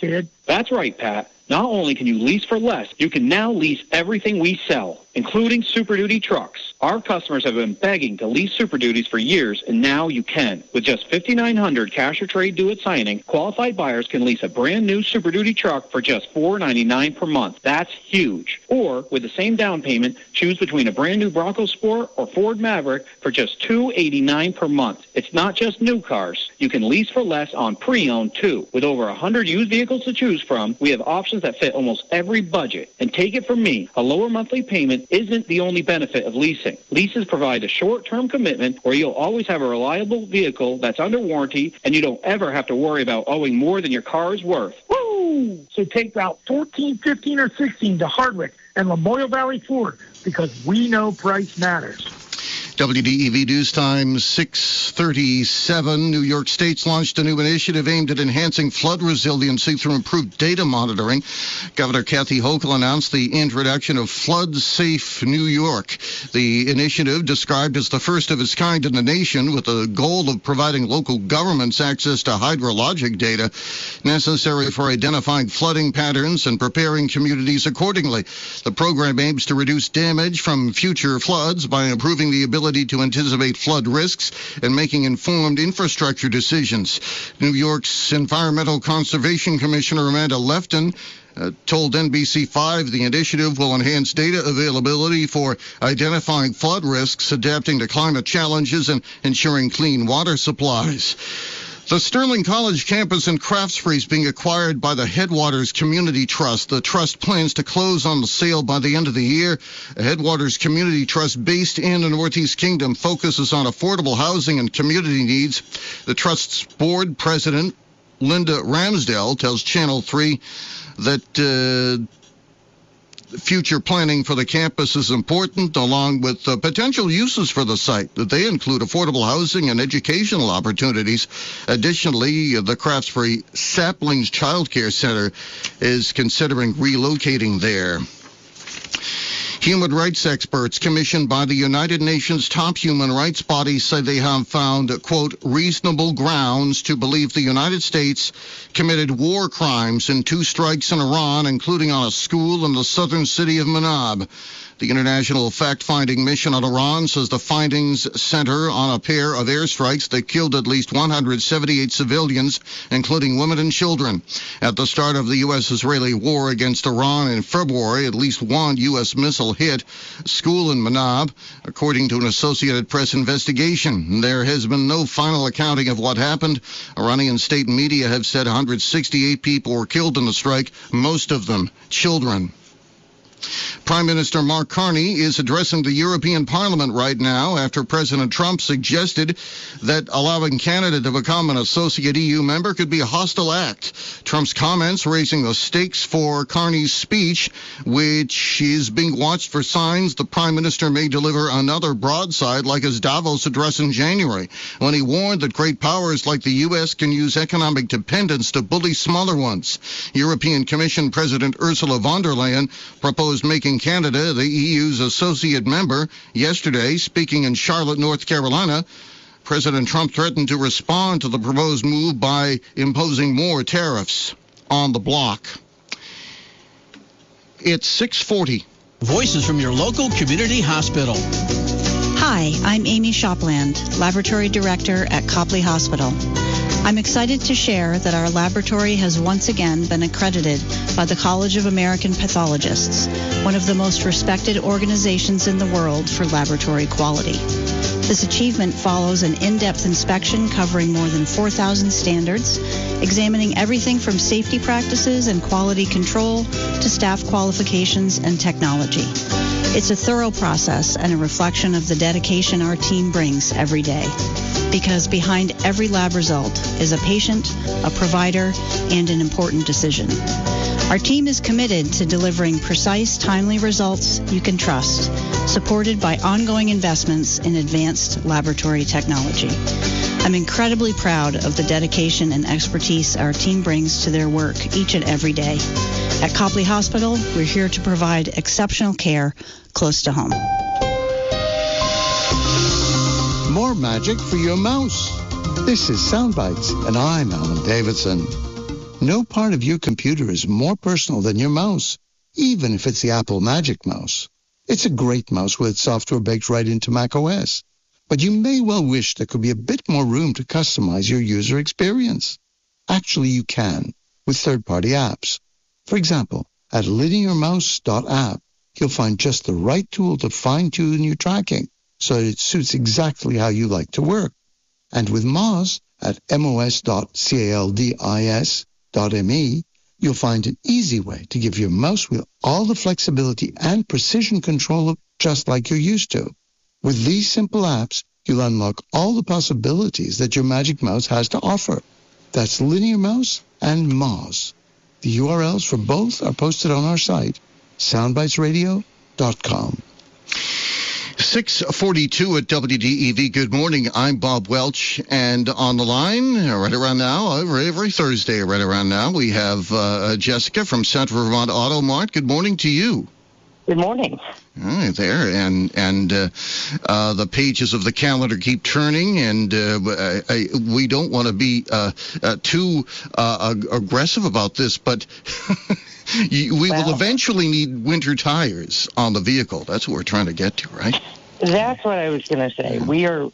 kid. That's right, Pat. Not only can you lease for less, you can now lease everything we sell, including Super Duty trucks. Our customers have been begging to lease Super Duties for years, and now you can. With just $5,900 cash or trade due at signing, qualified buyers can lease a brand new Super Duty truck for just $499 per month. That's huge. Or, with the same down payment, choose between a brand new Bronco Sport or Ford Maverick for just $289 per month. It's not just new cars. You can lease for less on pre-owned, too. With over 100 used vehicles to choose from, we have options that fit almost every budget. And take it from me, a lower monthly payment isn't the only benefit of leasing. Leases provide a short-term commitment where you'll always have a reliable vehicle that's under warranty, and you don't ever have to worry about owing more than your car is worth. Woo! So take Route 14, 15, or 16 to Hardwick and Lamoille Valley Ford, because we know price matters. WDEV News Time 6:37. New York State's launched a new initiative aimed at enhancing flood resiliency through improved data monitoring. Governor Kathy Hochul announced the introduction of Flood Safe New York. The initiative, described as the first of its kind in the nation, with the goal of providing local governments access to hydrologic data necessary for identifying flooding patterns and preparing communities accordingly. The program aims to reduce damage from future floods by improving the ability to anticipate flood risks and making informed infrastructure decisions. New York's Environmental Conservation Commissioner Amanda Lefton told NBC5 the initiative will enhance data availability for identifying flood risks, adapting to climate challenges, and ensuring clean water supplies. The Sterling College campus in Craftsbury is being acquired by the Headwaters Community Trust. The trust plans to close on the sale by the end of the year. The Headwaters Community Trust, based in the Northeast Kingdom, focuses on affordable housing and community needs. The trust's board president, Linda Ramsdell, tells Channel 3 that future planning for the campus is important, along with potential uses for the site. They include affordable housing and educational opportunities. Additionally, the Craftsbury Saplings Child Care Center is considering relocating there. Human rights experts commissioned by the United Nations top human rights body say they have found, quote, reasonable grounds to believe the United States committed war crimes in 2 strikes in Iran, including on a school in the southern city of Manab. The International Fact-Finding Mission on Iran says the findings center on a pair of airstrikes that killed at least 178 civilians, including women and children. At the start of the U.S.-Israeli war against Iran in February, at least one U.S. missile hit a school in Manab, according to an Associated Press investigation. There has been no final accounting of what happened. Iranian state media have said 168 people were killed in the strike, most of them children. Prime Minister Mark Carney is addressing the European Parliament right now after President Trump suggested that allowing Canada to become an associate EU member could be a hostile act. Trump's comments raising the stakes for Carney's speech, which is being watched for signs the Prime Minister may deliver another broadside like his Davos address in January, when he warned that great powers like the U.S. can use economic dependence to bully smaller ones. European Commission President Ursula von der Leyen proposed making Canada the EU's associate member. Yesterday, speaking in Charlotte, North Carolina, President Trump threatened to respond to the proposed move by imposing more tariffs on the bloc. It's 6:40. Voices from your local community hospital. Hi, I'm Amy Shopland, Laboratory Director at Copley Hospital. I'm excited to share that our laboratory has once again been accredited by the College of American Pathologists, one of the most respected organizations in the world for laboratory quality. This achievement follows an in-depth inspection covering more than 4,000 standards, examining everything from safety practices and quality control to staff qualifications and technology. It's a thorough process and a reflection of the dedication our team brings every day. Because behind every lab result is a patient, a provider, and an important decision. Our team is committed to delivering precise, timely results you can trust, supported by ongoing investments in advanced laboratory technology. I'm incredibly proud of the dedication and expertise our team brings to their work each and every day. At Copley Hospital, we're here to provide exceptional care close to home. More magic for your mouse. This is Soundbites, and I'm Alan Davidson. No part of your computer is more personal than your mouse, even if it's the Apple Magic Mouse. It's a great mouse with software baked right into macOS. But you may well wish there could be a bit more room to customize your user experience. Actually, you can with third-party apps. For example, at linearmouse.app, you'll find just the right tool to fine-tune your tracking so that it suits exactly how you like to work. And with Moz at mos.caldis.me, you'll find an easy way to give your mouse wheel all the flexibility and precision control just like you're used to. With these simple apps, you'll unlock all the possibilities that your Magic Mouse has to offer. That's Linear Mouse and Moz. The URLs for both are posted on our site, soundbitesradio.com. 6:42 at WDEV. Good morning. I'm Bob Welch, and on the line right around now, every Thursday right around now, we have Jessica from Central Vermont Auto Mart. Good morning to you. Good morning. All right, there, and the pages of the calendar keep turning, and we don't want to be too aggressive about this, but we will eventually need winter tires on the vehicle. That's what we're trying to get to, right? That's what I was going to say. We are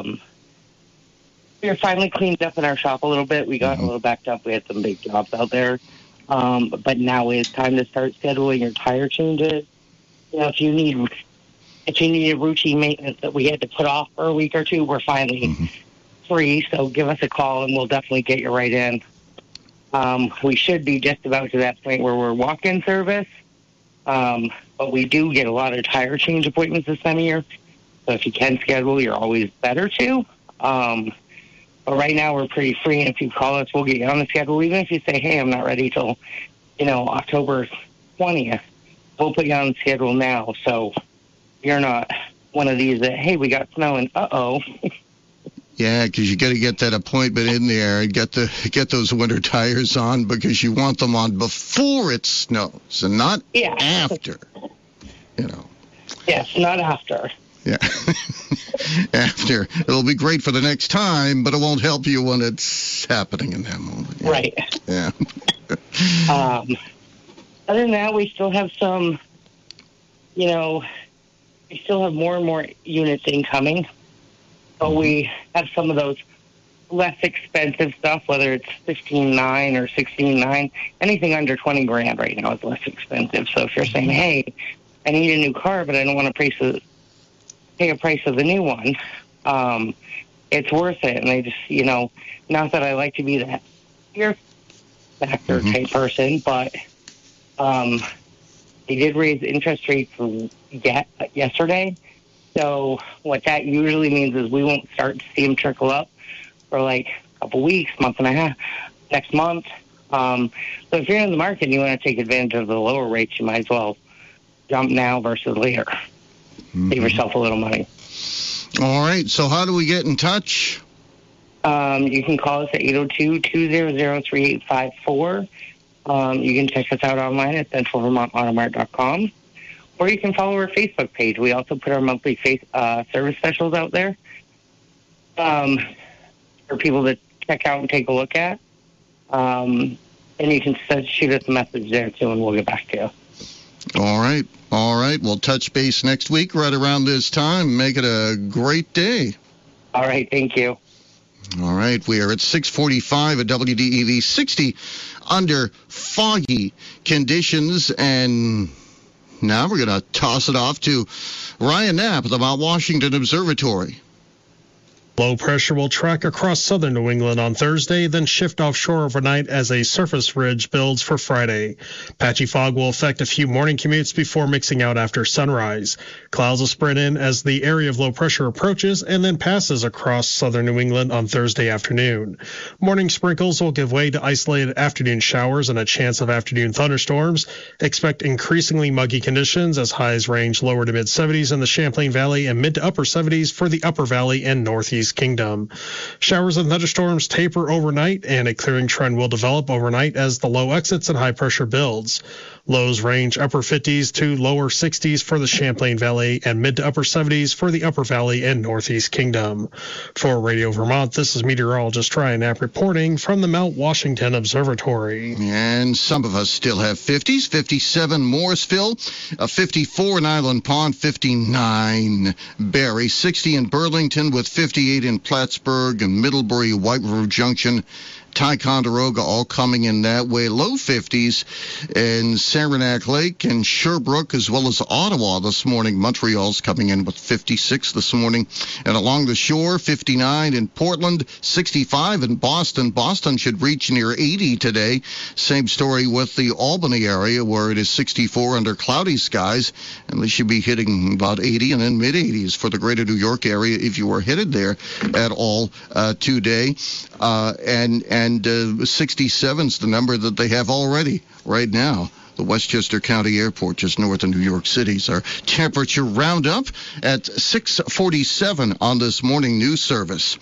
finally cleaned up in our shop a little bit. We got a little backed up. We had some big jobs out there, but now it's time to start scheduling your tire changes. You know, if you need a routine maintenance that we had to put off for a week or two, we're finally free. So give us a call, and we'll definitely get you right in. We should be just about to that point where we're walk-in service, but we do get a lot of tire change appointments this time of year. So if you can schedule, you're always better to. But right now we're pretty free, and if you call us, we'll get you on the schedule. Even if you say, hey, I'm not ready till, October 20th. We'll put you on the schedule now, so you're not one of these that, hey, we got snow, and uh-oh. Yeah, because you got to get that appointment in there and get those winter tires on because you want them on before it snows and not after. Yes, not after. Yeah. After. It'll be great for the next time, but it won't help you when it's happening in that moment. Yeah. Right. Yeah. Other than that, we still have some, we still have more and more units incoming. But we have some of those less expensive stuff, whether it's $15,900 or $16,900. Anything under $20,000 right now is less expensive. So if you're saying, hey, I need a new car, but I don't want to pay a price of the new one, it's worth it. And I just, not that I like to be that fear factor type person, but they did raise interest rates yesterday. So what that usually means is we won't start to see them trickle up for like a couple weeks, month and a half, next month. So if you're in the market and you want to take advantage of the lower rates, you might as well jump now versus later. Save yourself a little money. All right. So how do we get in touch? You can call us at 802-200-3854. You can check us out online at centralvermontautomart.com, or you can follow our Facebook page. We also put our monthly service specials out there for people to check out and take a look at. And you can shoot us a message there, too, and we'll get back to you. All right. We'll touch base next week right around this time. Make it a great day. All right. Thank you. All right, we are at 6:45 at WDEV, 60 under foggy conditions, and now we're going to toss it off to Ryan Knapp at the Mount Washington Observatory. Low pressure will track across southern New England on Thursday, then shift offshore overnight as a surface ridge builds for Friday. Patchy fog will affect a few morning commutes before mixing out after sunrise. Clouds will spread in as the area of low pressure approaches and then passes across southern New England on Thursday afternoon. Morning sprinkles will give way to isolated afternoon showers and a chance of afternoon thunderstorms. Expect increasingly muggy conditions as highs range lower to mid-70s in the Champlain Valley and mid to upper 70s for the Upper Valley and Northeast Kingdom. Showers and thunderstorms taper overnight, and a clearing trend will develop overnight as the low exits and high pressure builds. Lows range upper 50s to lower 60s for the Champlain Valley and mid to upper 70s for the Upper Valley and Northeast Kingdom. For Radio Vermont, this is meteorologist Ryan Knapp reporting from the Mount Washington Observatory. And some of us still have 50s. 57 Morrisville, 54 in Island Pond, 59 Barrie, 60 in Burlington with 58 in Plattsburgh and Middlebury, White River Junction, Ticonderoga, all coming in that way. Low 50s in Saranac Lake and Sherbrooke, as well as Ottawa this morning. Montreal's coming in with 56 this morning. And along the shore, 59 in Portland, 65 in Boston. Boston should reach near 80 today. Same story with the Albany area, where it is 64 under cloudy skies. And they should be hitting about 80 and then mid-80s for the greater New York area if you are headed there at all today. And 67 is the number that they have already right now. The Westchester County Airport, just north of New York City. Our temperature roundup at 6:47 on this morning news service.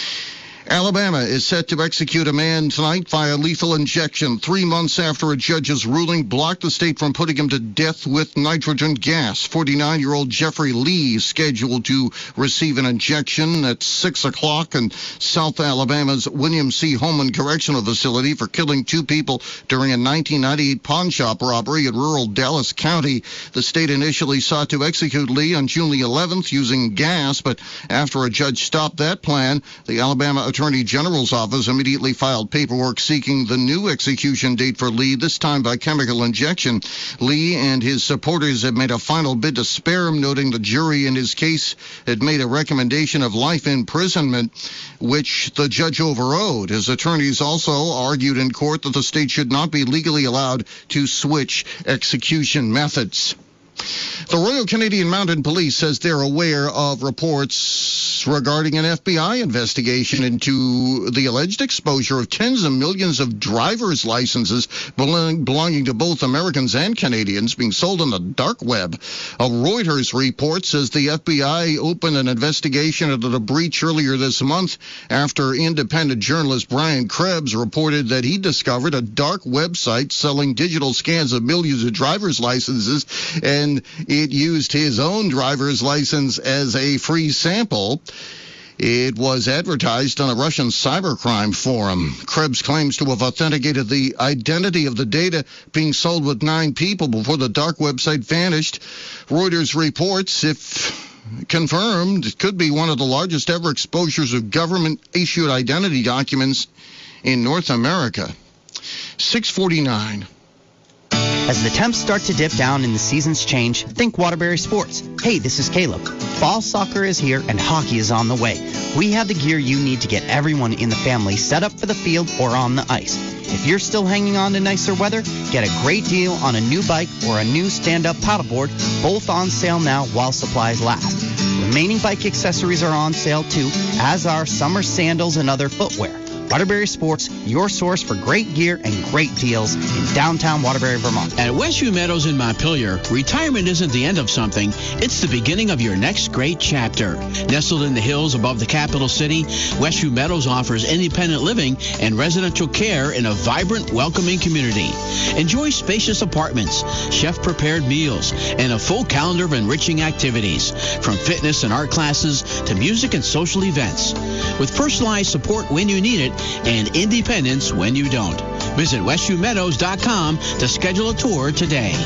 Alabama is set to execute a man tonight via lethal injection 3 months after a judge's ruling blocked the state from putting him to death with nitrogen gas. 49-year-old Jeffrey Lee is scheduled to receive an injection at 6 o'clock in South Alabama's William C. Holman Correctional Facility for killing 2 people during a 1998 pawn shop robbery in rural Dallas County. The state initially sought to execute Lee on June the 11th using gas, but after a judge stopped that plan, the Alabama Attorney General's office immediately filed paperwork seeking the new execution date for Lee, this time by chemical injection. Lee and his supporters have made a final bid to spare him, noting the jury in his case had made a recommendation of life imprisonment, which the judge overrode. His attorneys also argued in court that the state should not be legally allowed to switch execution methods. The Royal Canadian Mounted Police says they're aware of reports regarding an FBI investigation into the alleged exposure of tens of millions of driver's licenses belonging to both Americans and Canadians being sold on the dark web. A Reuters report says the FBI opened an investigation into the breach earlier this month after independent journalist Brian Krebs reported that he discovered a dark website selling digital scans of millions of driver's licenses, and it used his own driver's license as a free sample. It was advertised on a Russian cybercrime forum. Krebs claims to have authenticated the identity of the data being sold with 9 people before the dark website vanished. Reuters reports, if confirmed, it could be one of the largest ever exposures of government-issued identity documents in North America. 6:49. As the temps start to dip down and the seasons change, think Waterbury Sports. Hey, this is Caleb. Fall soccer is here and hockey is on the way. We have the gear you need to get everyone in the family set up for the field or on the ice. If you're still hanging on to nicer weather, get a great deal on a new bike or a new stand-up paddleboard, both on sale now while supplies last. Remaining bike accessories are on sale too, as are summer sandals and other footwear. Waterbury Sports, your source for great gear and great deals in downtown Waterbury, Vermont. At Westview Meadows in Montpelier, retirement isn't the end of something. It's the beginning of your next great chapter. Nestled in the hills above the capital city, Westview Meadows offers independent living and residential care in a vibrant, welcoming community. Enjoy spacious apartments, chef-prepared meals, and a full calendar of enriching activities, from fitness and art classes to music and social events. With personalized support when you need it, and independence when you don't. Visit westviewmeadows.com to schedule a tour today.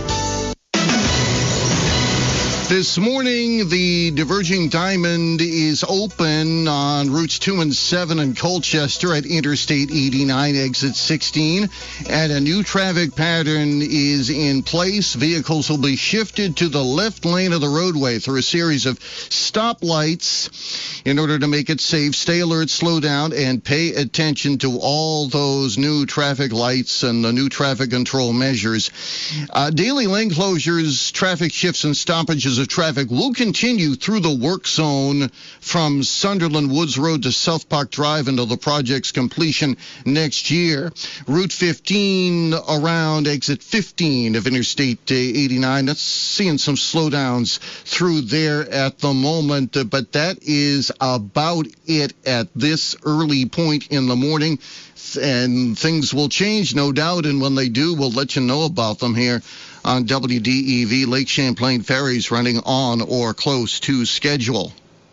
This morning, the Diverging Diamond is open on routes 2 and 7 in Colchester at Interstate 89, exit 16. And a new traffic pattern is in place. Vehicles will be shifted to the left lane of the roadway through a series of stoplights in order to make it safe. Stay alert, slow down, and pay attention to all those new traffic lights and the new traffic control measures. Daily lane closures, traffic shifts, and stoppages Stretches of traffic will continue through the work zone from Sunderland Woods Road to South Park Drive until the project's completion next year. Route 15 around exit 15 of Interstate 89. That's seeing some slowdowns through there at the moment, but that is about it at this early point in the morning. And things will change, no doubt, and when they do, we'll let you know about them here on WDEV. Lake Champlain ferries running on or close to schedule.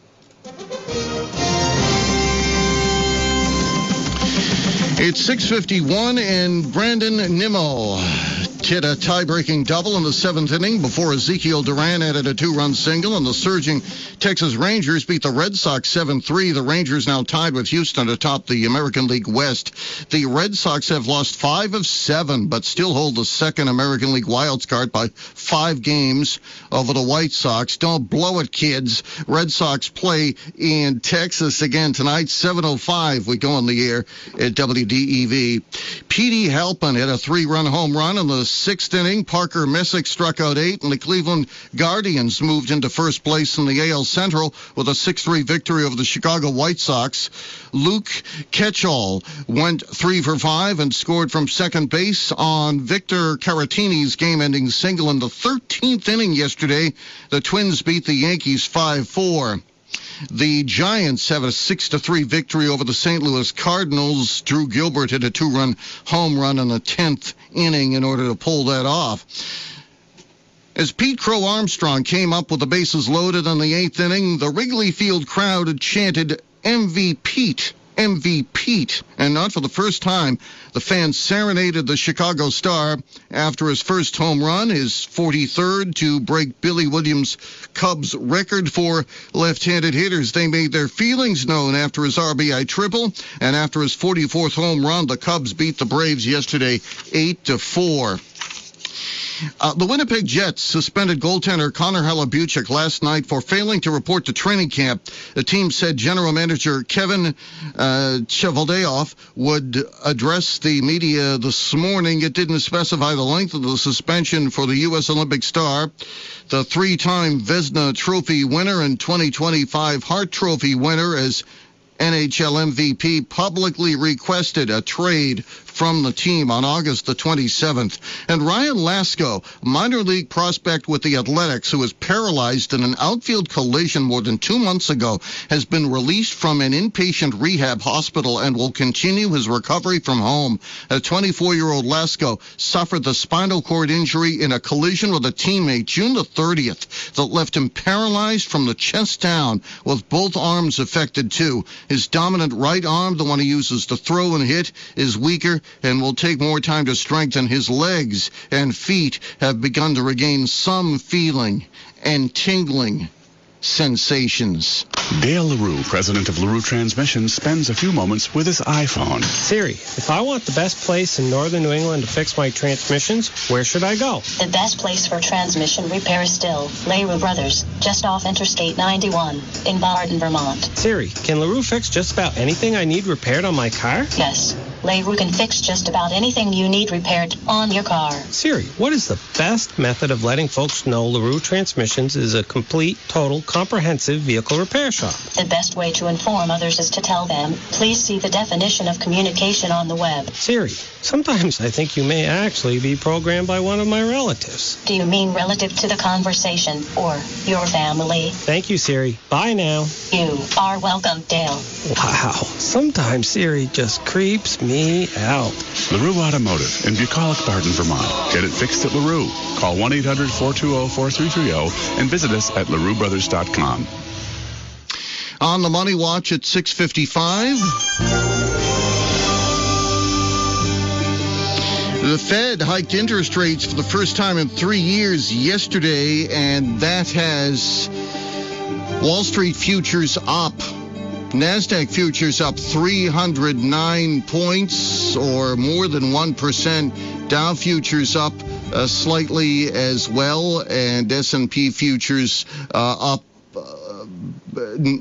It's 6:51, and Brandon Nimmo hit a tie-breaking double in the seventh inning before Ezekiel Duran added a two-run single, and the surging Texas Rangers beat the Red Sox 7-3. The Rangers now tied with Houston atop the American League West. The Red Sox have lost 5 of 7, but still hold the second American League wild card by 5 games over the White Sox. Don't blow it, kids. Red Sox play in Texas again tonight, 7:05. We go on the air at WDEV. Petey Halpin hit a 3-run home run in the 6th inning. Parker Messick struck out 8, and the Cleveland Guardians moved into first place in the AL Central with a 6-3 victory over the Chicago White Sox. Luke Ketchall went 3 for 5 and scored from second base on Victor Caratini's game-ending single in the 13th inning yesterday. The Twins beat the Yankees 5-4. The Giants have a 6-3 victory over the St. Louis Cardinals. Drew Gilbert hit a 2-run home run in the 10th inning in order to pull that off. As Pete Crow Armstrong came up with the bases loaded in the 8th inning, the Wrigley Field crowd had chanted MVP, MVP, and not for the first time, the fans serenaded the Chicago Star after his first home run, his 43rd to break Billy Williams' Cubs record for left-handed hitters. They made their feelings known after his RBI triple, and after his 44th home run, the Cubs beat the Braves yesterday 8-4. The Winnipeg Jets suspended goaltender Connor Halabuchik last night for failing to report to training camp. The team said general manager Kevin Cheveldayoff would address the media this morning. It didn't specify the length of the suspension for the U.S. Olympic star. The 3-time Vezina Trophy winner and 2025 Hart Trophy winner as NHL MVP publicly requested a trade from the team on August the 27th. And Ryan Lasko, minor league prospect with the Athletics, who was paralyzed in an outfield collision more than 2 months ago, has been released from an inpatient rehab hospital and will continue his recovery from home. A 24-year-old Lasko suffered the spinal cord injury in a collision with a teammate June the 30th that left him paralyzed from the chest down, with both arms affected too. His dominant right arm, the one he uses to throw and hit, is weaker and will take more time to strengthen. His legs and feet have begun to regain some feeling and tingling sensations. Dale LaRue, president of LaRue Transmission, spends a few moments with his iPhone. Siri, if I want the best place in northern New England to fix my transmissions, where should I go? The best place for transmission repair is still LaRue Brothers, just off Interstate 91 in Barton, Vermont. Siri, can LaRue fix just about anything I need repaired on my car? Yes, LaRue can fix just about anything you need repaired on your car. Siri, what is the best method of letting folks know LaRue Transmissions is a complete, total, comprehensive vehicle repair shop? The best way to inform others is to tell them, please see the definition of communication on the web. Siri, sometimes I think you may actually be programmed by one of my relatives. Do you mean relative to the conversation or your family? Thank you, Siri. Bye now. You are welcome, Dale. Wow, sometimes Siri just creeps me out. LaRue Automotive in Bucolic, Barton, Vermont. Get it fixed at LaRue. Call 1-800-420-4330 and visit us at LaRueBrothers.com. On the Money Watch at 6:55. The Fed hiked interest rates for the first time in 3 years yesterday, and that has Wall Street futures up. NASDAQ futures up 309 points, or more than 1%. Dow futures up slightly as well, and S&P futures up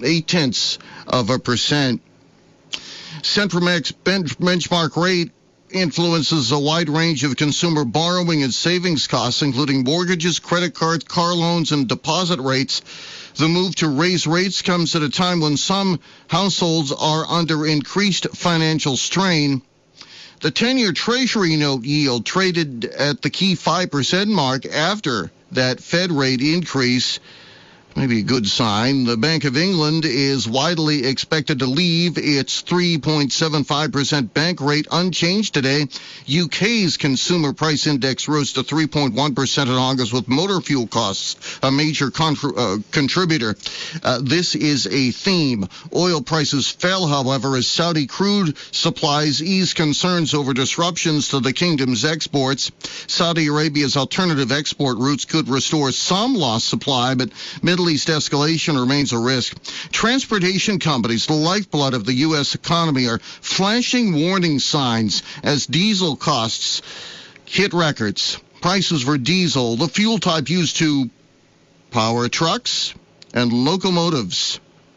0.8%. Centromex benchmark rate influences a wide range of consumer borrowing and savings costs, including mortgages, credit cards, car loans, and deposit rates. The move to raise rates comes at a time when some households are under increased financial strain. The 10-year Treasury note yield traded at the key 5% mark after that Fed rate increase. Maybe a good sign. The Bank of England is widely expected to leave its 3.75% bank rate unchanged today. UK's consumer price index rose to 3.1% in August, with motor fuel costs a major contributor. This is a theme. Oil prices fell, however, as Saudi crude supplies eased concerns over disruptions to the kingdom's exports. Saudi Arabia's alternative export routes could restore some lost supply, but Middle East escalation remains a risk. Transportation companies, the lifeblood of the U.S. economy, are flashing warning signs as diesel costs hit records. Prices for diesel, the fuel type used to power trucks and locomotives,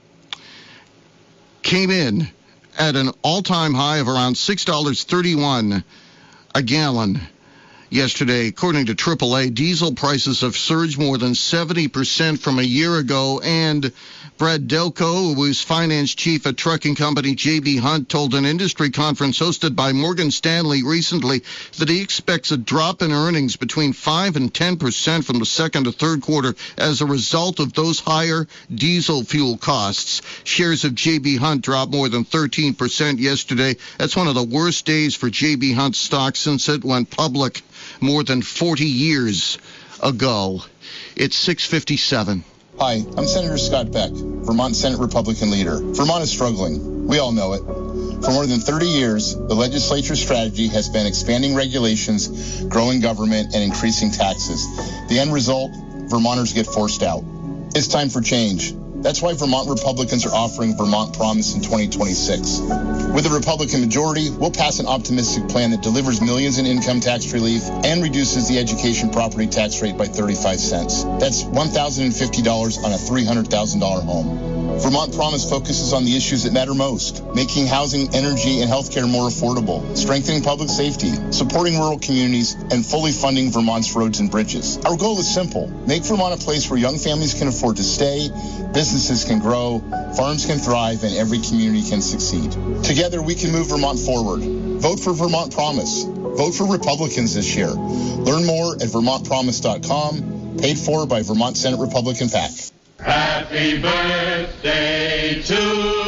came in at an all-time high of around $6.31 a gallon. Yesterday, according to AAA, diesel prices have surged more than 70% from a year ago, and Brad Delco, who is finance chief at trucking company J.B. Hunt, told an industry conference hosted by Morgan Stanley recently that he expects a drop in earnings between 5 and 10% from the second to third quarter as a result of those higher diesel fuel costs. Shares of J.B. Hunt dropped more than 13% yesterday. That's one of the worst days for J.B. Hunt stock since it went public more than 40 years ago. It's 6:57. Hi, I'm Senator Scott Beck, Vermont Senate Republican leader. Vermont is struggling. We all know it. For more than 30 years, the legislature's strategy has been expanding regulations, growing government, and increasing taxes. The end result, Vermonters get forced out. It's time for change. That's why Vermont Republicans are offering Vermont Promise in 2026. With a Republican majority, we'll pass an optimistic plan that delivers millions in income tax relief and reduces the education property tax rate by 35 cents. That's $1,050 on a $300,000 home. Vermont Promise focuses on the issues that matter most, making housing, energy, and healthcare more affordable, strengthening public safety, supporting rural communities, and fully funding Vermont's roads and bridges. Our goal is simple: make Vermont a place where young families can afford to stay, businesses can grow, farms can thrive, and every community can succeed. Together, we can move Vermont forward. Vote for Vermont Promise. Vote for Republicans this year. Learn more at vermontpromise.com, paid for by Vermont Senate Republican PAC. Happy birthday to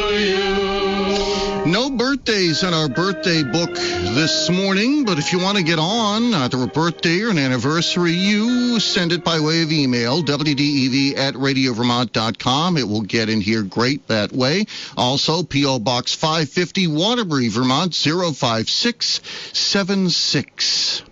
you. No birthdays in our birthday book this morning, but if you want to get on either a birthday or an anniversary, you send it by way of email, wdev@radiovermont.com. It will get in here great that way. Also, P.O. Box 550, Waterbury, Vermont, 05676.